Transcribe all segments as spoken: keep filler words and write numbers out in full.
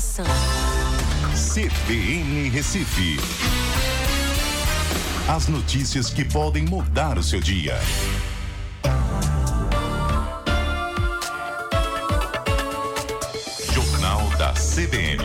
informação. C B N Recife. As notícias que podem mudar o seu dia. Jornal da C B N.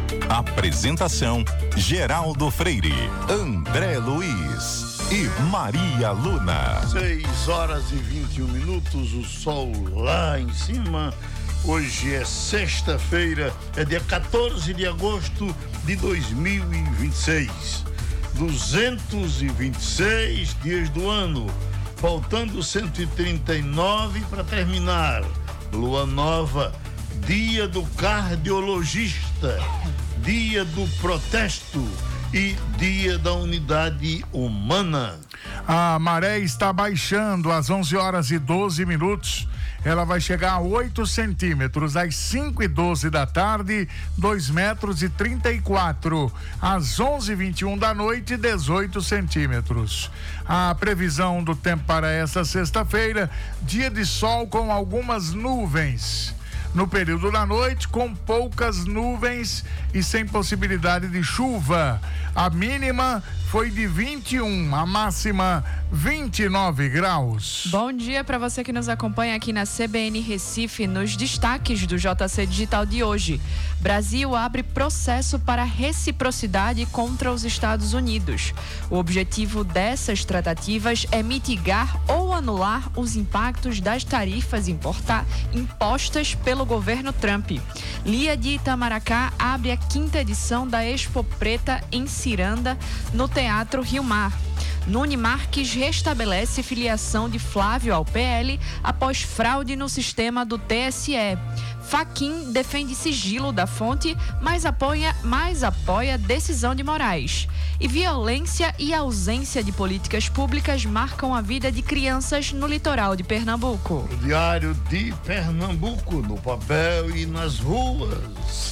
Apresentação: Geraldo Freire, André Luiz e Maria Luna. seis horas e vinte e um minutos, o sol lá em cima. Hoje é sexta-feira, é dia quatorze de agosto de dois mil e vinte e seis. duzentos e vinte e seis dias do ano, faltando cento e trinta e nove para terminar. Lua nova, dia do cardiologista, dia do protesto e dia da unidade humana. A maré está baixando às onze horas e doze minutos. Ela vai chegar a oito centímetros. Às cinco e doze da tarde, dois metros e trinta e quatro. Às onze e vinte e um da noite, dezoito centímetros. A previsão do tempo para esta sexta-feira: dia de sol com algumas nuvens. No período da noite, com poucas nuvens e sem possibilidade de chuva. A mínima foi de vinte e um, a máxima vinte e nove graus. Bom dia para você que nos acompanha aqui na C B N Recife. Nos destaques do J C Digital de hoje: Brasil abre processo para reciprocidade contra os Estados Unidos. O objetivo dessas tratativas é mitigar ou anular os impactos das tarifas importar, impostas pelo governo Trump. Lia de Itamaracá abre a quinta edição da Expo Preta em Ciranda, no Teatro Rio Mar. Nuni Marques restabelece filiação de Flávio ao P L após fraude no sistema do T S E. Fachin defende sigilo da fonte, mas apoia, mas apoia decisão de Moraes. E violência e ausência de políticas públicas marcam a vida de crianças no litoral de Pernambuco. O Diário de Pernambuco, no papel e nas ruas.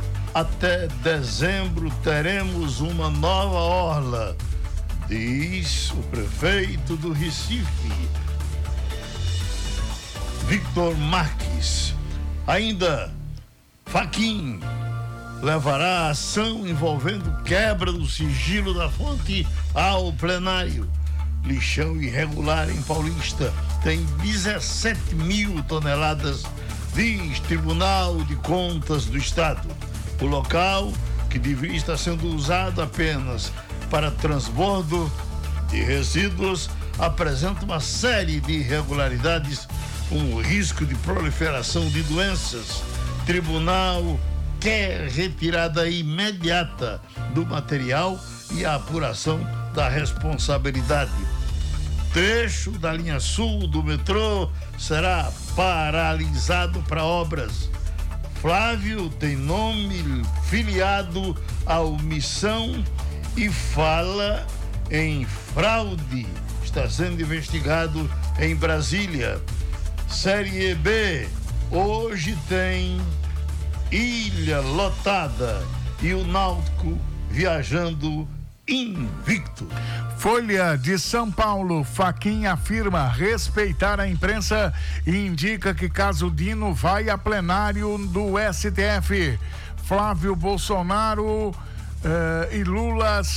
Até dezembro teremos uma nova orla, diz o prefeito do Recife, Victor Marques. Ainda, Fachin levará ação envolvendo quebra do sigilo da fonte ao plenário. Lixão irregular em Paulista tem dezessete mil toneladas, diz Tribunal de Contas do Estado. O local, que deveria estar sendo usado apenas para transbordo de resíduos, apresenta uma série de irregularidades com o risco de proliferação de doenças. Tribunal quer retirada imediata do material e a apuração da responsabilidade. Trecho da linha sul do metrô será paralisado para obras. Flávio tem nome filiado ao Missão e fala em fraude. Está sendo investigado em Brasília. Série B, hoje tem ilha lotada e o Náutico viajando invicto. Folha de São Paulo: Fachin afirma respeitar a imprensa e indica que caso Dino vai a plenário do S T F. Flávio Bolsonaro uh, e Lula